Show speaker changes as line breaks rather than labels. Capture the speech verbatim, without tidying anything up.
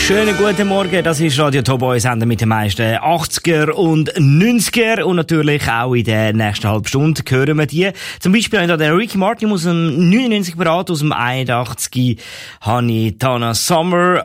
Schönen guten Morgen, das ist Radio Top Boy Sender mit den meisten achtziger und neunziger und natürlich auch in der nächsten halben Stunde hören wir die. Zum Beispiel haben wir den Ricky Martin aus dem neunundneunzig Brat, aus dem einundachtzig habe ich Donna Summer